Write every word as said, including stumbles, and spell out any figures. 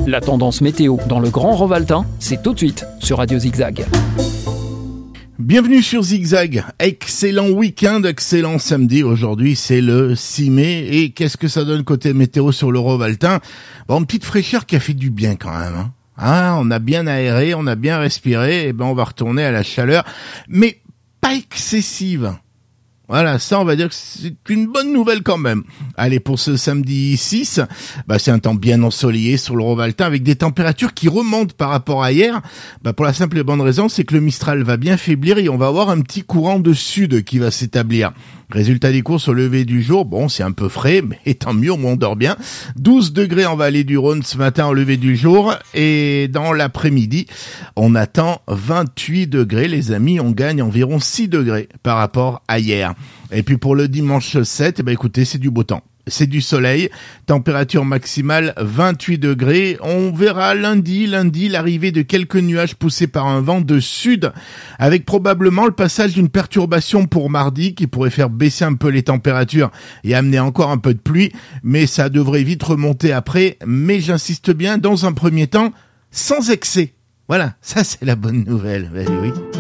La tendance météo dans le Grand Rovaltain, c'est tout de suite sur Radio Zigzag. Bienvenue sur Zigzag, excellent week-end, excellent samedi, aujourd'hui c'est le six mai, et qu'est-ce que ça donne côté météo sur le Rovaltain? Bon, une petite fraîcheur qui a fait du bien quand même, hein. Ah, on a bien aéré, on a bien respiré, et ben on va retourner à la chaleur, mais pas excessive. Voilà, ça on va dire que c'est une bonne nouvelle quand même. Allez, pour ce samedi six, bah c'est un temps bien ensoleillé sur le Rovaltain avec des températures qui remontent par rapport à hier. Bah pour la simple et bonne raison, c'est que le Mistral va bien faiblir et on va avoir un petit courant de sud qui va s'établir. Résultat des courses au lever du jour, bon c'est un peu frais, mais tant mieux, au moins on dort bien. douze degrés en vallée du Rhône ce matin au lever du jour, et dans l'après-midi, on attend vingt-huit degrés, les amis, on gagne environ six degrés par rapport à hier. Et puis pour le dimanche sept, eh ben écoutez, c'est du beau temps. C'est du soleil, température maximale vingt-huit degrés. On verra lundi, lundi, l'arrivée de quelques nuages poussés par un vent de sud, avec probablement le passage d'une perturbation pour mardi qui pourrait faire baisser un peu les températures et amener encore un peu de pluie, mais ça devrait vite remonter après. Mais j'insiste bien, dans un premier temps, sans excès. Voilà, ça c'est la bonne nouvelle. Ben oui.